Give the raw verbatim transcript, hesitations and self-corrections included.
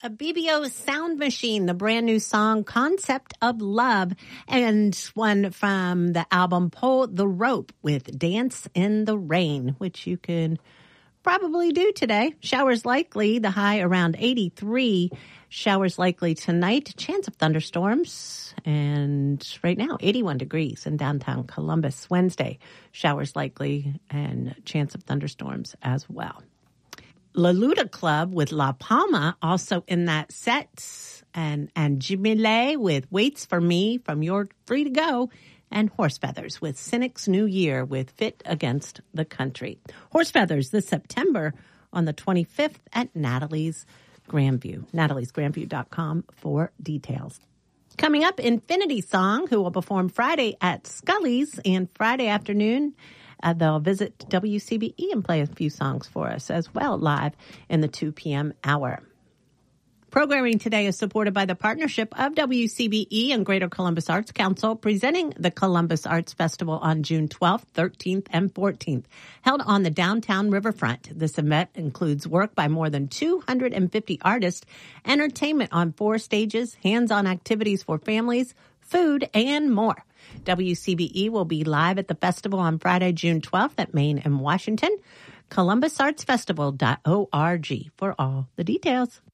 A B B O Sound Machine, the brand new song Concept of Love, and one from the album Pull the Rope with Dance in the Rain, which you can probably do today. Showers likely, the high around eighty-three. Showers likely tonight, chance of thunderstorms, and right now eighty-one degrees in downtown Columbus. Wednesday, showers likely and chance of thunderstorms as well. La Luda Club with La Palma also in that set, and and Jimile with Waits for Me from You're Free to Go, and Horse Feathers with Cynic's New Year with Fit Against the Country. Horse Feathers this September on the twenty-fifth at Natalie's Grandview. natalies grandview dot com for details. Coming up, Infinity Song, who will perform Friday at Scully's, and Friday afternoon Uh, they'll visit W C B E and play a few songs for us as well, live in the two p.m. hour. Programming today is supported by the partnership of W C B E and Greater Columbus Arts Council, presenting the Columbus Arts Festival on June twelfth, thirteenth, and fourteenth, held on the downtown riverfront. This event includes work by more than two hundred fifty artists, entertainment on four stages, hands-on activities for families, food, and more. W C B E will be live at the festival on Friday, June twelfth at Main and Washington. columbus arts festival dot org for all the details.